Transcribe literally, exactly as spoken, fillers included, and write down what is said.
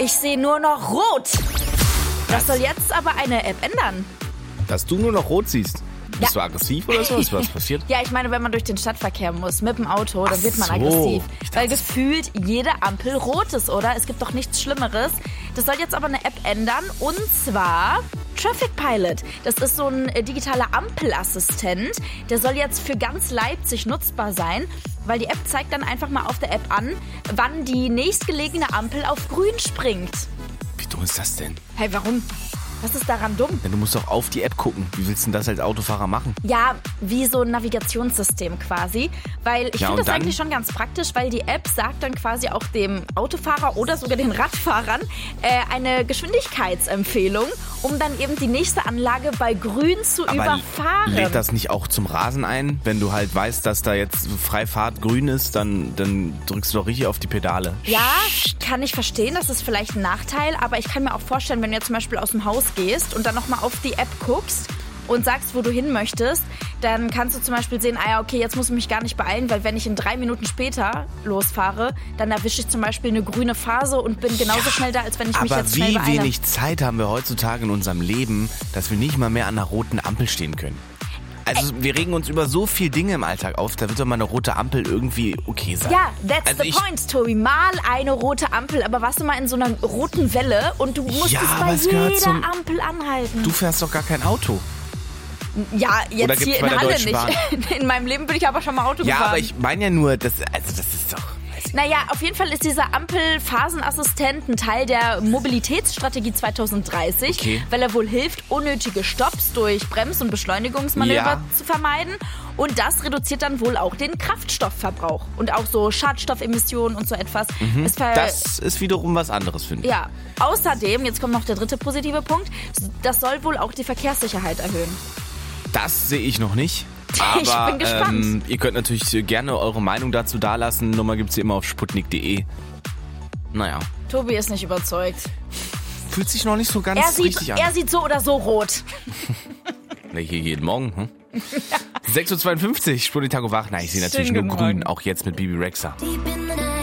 Ich sehe nur noch rot. Das soll jetzt aber eine App ändern. Dass du nur noch rot siehst. Bist Ja. du aggressiv oder so? Ist was passiert? Ja, ich meine, wenn man durch den Stadtverkehr muss mit dem Auto, dann Ach wird man so. aggressiv. Ich dachte- Weil gefühlt jede Ampel rot ist, oder? Es gibt doch nichts Schlimmeres. Das soll jetzt aber eine App ändern, und zwar Traffic Pilot. Das ist so ein äh, digitaler Ampelassistent. Der soll jetzt für ganz Leipzig nutzbar sein, weil die App zeigt dann einfach mal auf der App an, wann die nächstgelegene Ampel auf grün springt. Wie dumm ist das denn? Hey, warum? Was ist daran dumm? Ja, du musst doch auf die App gucken. Wie willst du denn das als Autofahrer machen? Ja, wie so ein Navigationssystem quasi. Weil ich Ja, finde und das dann? eigentlich schon ganz praktisch, weil die App sagt dann quasi auch dem Autofahrer oder sogar den Radfahrern äh, eine Geschwindigkeitsempfehlung, um dann eben die nächste Anlage bei grün zu Aber überfahren. lädt das nicht auch zum Rasen ein? Wenn du halt weißt, dass da jetzt Freifahrt grün ist, dann, dann drückst du doch richtig auf die Pedale. Ja, kann ich verstehen, das ist vielleicht ein Nachteil, aber ich kann mir auch vorstellen, wenn du jetzt zum Beispiel aus dem Haus gehst und dann nochmal auf die App guckst und sagst, wo du hin möchtest, dann kannst du zum Beispiel sehen, ah ja, okay, jetzt muss ich mich gar nicht beeilen, weil wenn ich in drei Minuten später losfahre, dann erwische ich zum Beispiel eine grüne Phase und bin genauso schnell da, als wenn ich mich Aber jetzt schnell wie beeile. wenig Zeit haben wir heutzutage in unserem Leben, dass wir nicht mal mehr an einer roten Ampel stehen können? Also wir regen uns über so viele Dinge im Alltag auf, da wird doch mal eine rote Ampel irgendwie okay sein. Ja, that's Also the ich- point, Tobi. Mal eine rote Ampel, aber warst du mal in so einer roten Welle und du musstest Ja, aber bei es gehört jeder zum- Ampel anhalten. Du fährst doch gar kein Auto. Ja, Oder jetzt gibt's hier bei in der Halle Deutschen nicht. In meinem Leben bin ich aber schon mal Auto Ja, gefahren. aber ich meine ja nur, das, also das ist doch... weiß ich Naja, auf jeden Fall ist dieser Ampelphasenassistent ein Teil der Mobilitätsstrategie zwanzig dreißig, Okay. weil er wohl hilft, unnötige Stopps durch Brems- und Beschleunigungsmanöver Ja. zu vermeiden. Und das reduziert dann wohl auch den Kraftstoffverbrauch und auch so Schadstoffemissionen und so etwas. Es ver- Das ist wiederum was anderes, finde ich. ja, außerdem, jetzt kommt noch der dritte positive Punkt, das soll wohl auch die Verkehrssicherheit erhöhen. Das sehe ich noch nicht. Ich Aber bin gespannt. Ähm, ihr könnt natürlich gerne eure Meinung dazu dalassen. Nummer gibt's hier immer auf sputnik punkt de. Naja, Tobi ist nicht überzeugt. fühlt sich noch nicht so ganz Er sieht, richtig an. er sieht so oder so rot. Na, hier jeden Morgen, hm? sechs Uhr zweiundfünfzig, Sputnik Tago wach. Na, ich sehe natürlich Schönen nur guten grün, Morgen. auch jetzt mit Bibi Rexha. Deep in